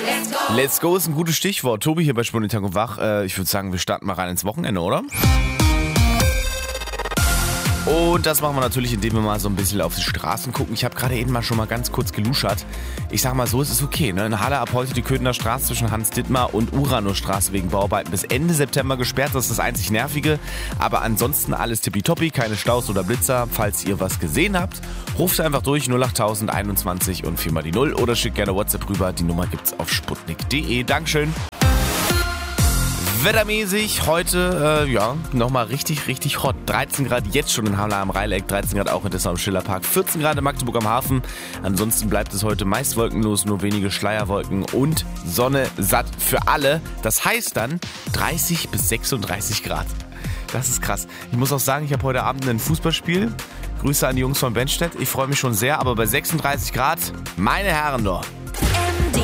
Let's go ist ein gutes Stichwort. Tobi hier bei Spunditag und Wach. Ich würde sagen, wir starten mal rein ins Wochenende, oder? Und das machen wir natürlich, indem wir mal so ein bisschen auf die Straßen gucken. Ich habe gerade eben mal schon mal ganz kurz geluschert. Ich sag mal so, es ist okay. Ne? In Halle ab heute die Köthener Straße zwischen Hans-Dittmar und Uranusstraße wegen Bauarbeiten bis Ende September gesperrt. Das ist das einzig Nervige. Aber ansonsten alles tippitoppi, keine Staus oder Blitzer. Falls ihr was gesehen habt, ruft einfach durch 08000 21 und 4 mal die 0 oder schickt gerne WhatsApp rüber. Die Nummer gibt's auf sputnik.de. Dankeschön. Wettermäßig heute, nochmal richtig hot. 13 Grad jetzt schon in Halle am Rheineck, 13 Grad auch in Dessau im Schillerpark, 14 Grad in Magdeburg am Hafen. Ansonsten bleibt es heute meist wolkenlos, nur wenige Schleierwolken und Sonne satt für alle. Das heißt dann 30 bis 36 Grad. Das ist krass. Ich muss auch sagen, ich habe heute Abend ein Fußballspiel. Grüße an die Jungs von Benstedt. Ich freue mich schon sehr, aber bei 36 Grad, meine Herren doch.